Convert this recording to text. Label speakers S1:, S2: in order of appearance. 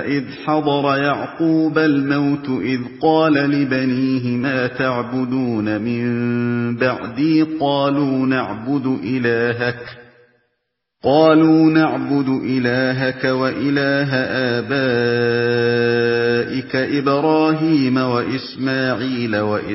S1: إِذْ حَضَرَ يَعْقُوبَ الْمَوْتُ إِذْ قَالَ لِبَنِيهِ مَا تَعْبُدُونَ مِن بَعْدِي قَالُوا نَعْبُدُ إِلَٰهَكَ وَإِلَٰهَ آبَائِكَ إِبْرَاهِيمَ وَإِسْمَاعِيلَ